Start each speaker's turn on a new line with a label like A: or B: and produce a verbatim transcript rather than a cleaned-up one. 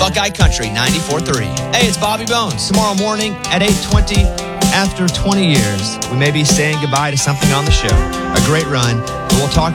A: Buckeye Country ninety-four point three. Hey, it's Bobby Bones. Tomorrow morning at eight twenty, after twenty years, we may be saying goodbye to something on the show. A great run. We'll talk